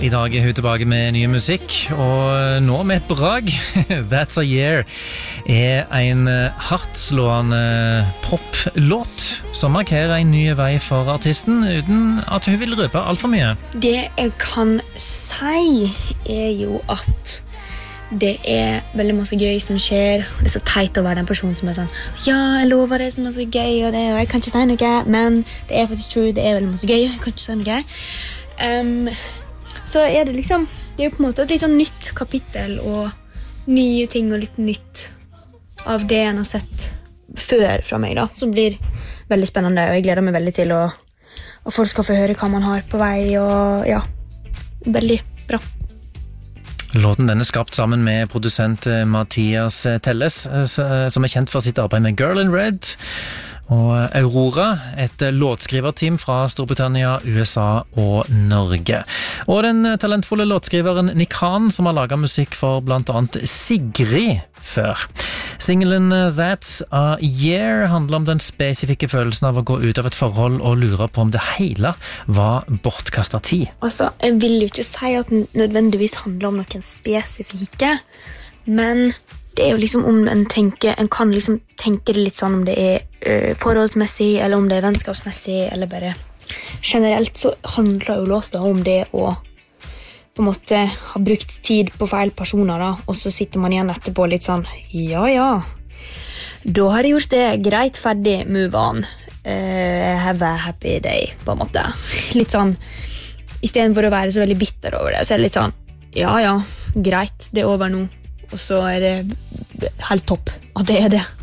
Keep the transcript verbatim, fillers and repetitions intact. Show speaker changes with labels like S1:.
S1: I dag er hun tilbake med ny musikk, og nå med et brag. That's a Year er en hardtslående poplåt som markerer en ny vei for artisten, uten at hun vil røpe alt for mye.
S2: Det jeg kan si er jo at det er veldig masse gøy som skjer. Det er så teit å være den personen som er sånn ja, jeg lover det som er så gøy og det, og jeg kan ikke si noe, men det er faktisk true, det er veldig masse gøy, jeg kan ikke si noe. Um, så er det liksom, det er jo på en måte et litt sånn nytt kapittel og nye ting og litt nytt av det jeg har sett før fra meg da, som blir veldig spennende, og jeg gleder meg veldig til å, og folk skal få høre hva man har på vei, og ja, veldig bra.
S1: Låten den er skapt sammen med produsent Mathias Telles, som er kjent for sitt arbeid med Girl in Red, og Aurora, et låtskriverteam fra Storbritannia, U S A og Norge. Og den talentfulle låtskriveren Nick Hahn, som har laget musikk for blant annet Sigrid før. Singelen That's a Year handler om den spesifikke følelsen av å gå ut av et forhold og lure på om det hele var bortkastet tid.
S2: Altså, jeg vil jo ikke si at den nødvendigvis handler om noen spesifikke, men det er jo liksom om en tenker, en kan liksom tenke det litt sånn om det er uh, forholdsmessig, eller om det er vennskapsmessig, eller bare generelt så handler jo låta om det å på en måte ha brukt tid på feil personer da, og så sitter man igjen etterpå litt sånn, ja ja, da har jeg gjort det, greit, ferdig, move on, uh, have a happy day, på en måte. Litt sånn, i stedet for å være så veldig bitter over det, så er det litt sånn, ja ja, greit, det er over nå. Og så er det helt topp at det er det.